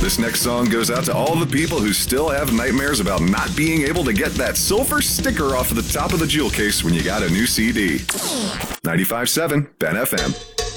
This next song goes out to all the people who still have nightmares about not being able to get that silver sticker off the top of the jewel case when you got a new CD. 95.7 Ben FM.